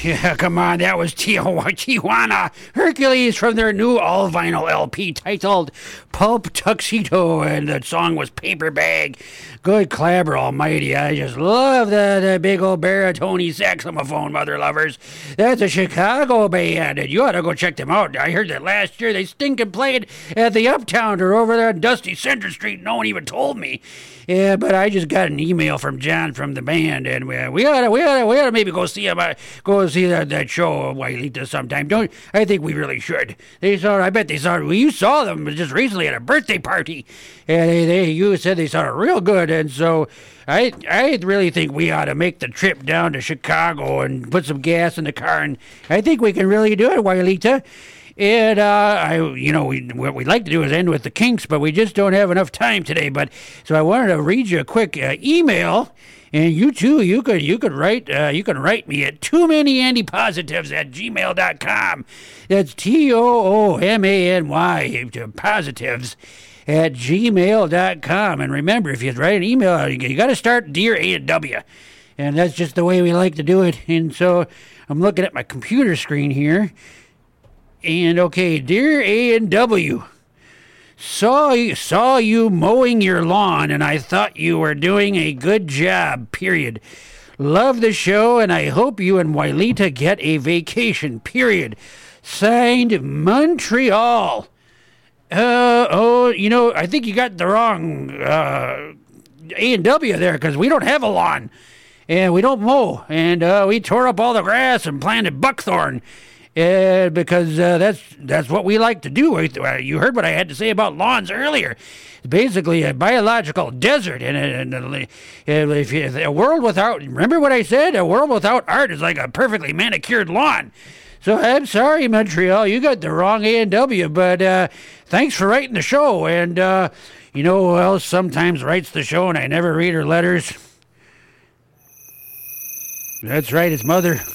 Yeah, come on, that was Tijuana Hercules from their new all-vinyl LP titled Pulp Tuxedo, and the song was Paper Bag. Good clabber almighty, I just love that big old baritone saxophone, mother lovers. That's a Chicago band, and you ought to go check them out. I heard that last year they stinking played at the Uptown or over there on Dusty Center Street. No one even told me. Yeah, but I just got an email from John from the band, and we ought to maybe go see him, go see that show, Wailita, sometime. I think we really should. I bet they saw. You saw them just recently at a birthday party, and you said they sounded real good, and so I really think we ought to make the trip down to Chicago and put some gas in the car, and I think we can really do it, Wailita. And what we'd like to do is end with the Kinks, but we just don't have enough time today. So I wanted to read you a quick email, and you too, you could write me at toomanyAndyPositives@gmail.com. That's TOOMANY positives at gmail.com. And remember, if you write an email, you got to start Dear A&W, and that's just the way we like to do it. And so I'm looking at my computer screen here. And okay, dear A&W, saw you mowing your lawn, and I thought you were doing a good job, period. Love the show, and I hope you and Wailita get a vacation, period. Signed, Montreal. I think you got the wrong A&W there, because we don't have a lawn, and we don't mow, and we tore up all the grass and planted buckthorn. Because that's what we like to do. You heard what I had to say about lawns earlier. It's basically a biological desert, and if a world without, remember what I said? A world without art is like a perfectly manicured lawn. So I'm sorry, Montreal, you got the wrong A&W, but thanks for writing the show. And you know who else sometimes writes the show and I never read her letters? That's right, it's Mother.